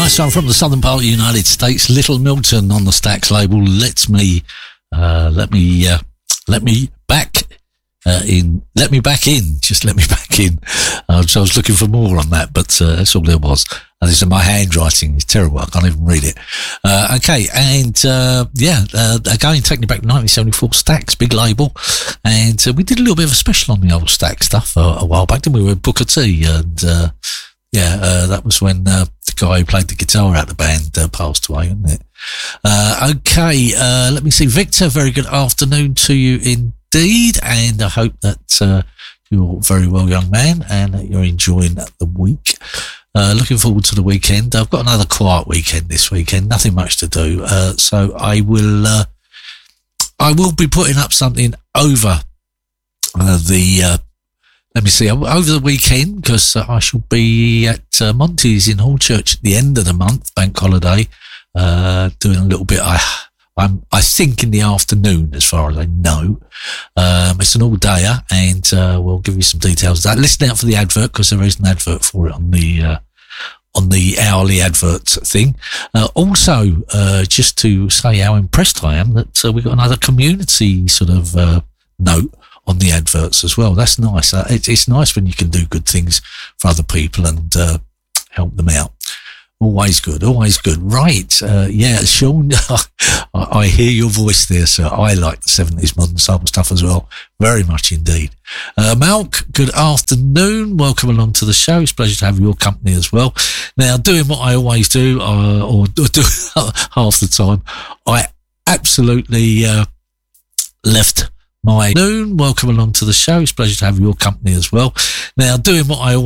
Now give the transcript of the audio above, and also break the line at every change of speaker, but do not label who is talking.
Nice one from the southern part of the United States. Little Milton on the Stax label. Let me back in. Let me back in. Just let me back in. So I was looking for more on that, but that's all there was. And this is my handwriting. It's terrible. I can't even read it. Okay. And, again, taking it back to 1974, Stax, big label. And we did a little bit of a special on the old Stax stuff a while back. Then we were with Booker T. And, that was when the guy who played the guitar out of the band passed away, wasn't it? Let me see. Victor, very good afternoon to you indeed. And I hope that you're very well, young man, and that you're enjoying the week. Looking forward to the weekend. I've got another quiet weekend this weekend, nothing much to do. So I will be putting up something over over the weekend, because I shall be at Monty's in Hornchurch at the end of the month, bank holiday, doing a little bit. I think in the afternoon, as far as I know. It's an all-dayer, and we'll give you some details of that. Listen out for the advert, because there is an advert for it on the hourly adverts thing. Also, just to say how impressed I am that we got another community sort of note on the adverts as well. That's nice. It's nice when you can do good things for other people and help them out. Always good, always good. Right, Sean, I hear your voice there, sir. I like the 70s modern soul stuff as well, very much indeed. Malk, good afternoon. Welcome along to the show. It's a pleasure to have your company as well. Now, doing what I always do, or do half the time, I absolutely left my noon. Welcome along to the show. It's a pleasure to have your company as well. Now, doing what I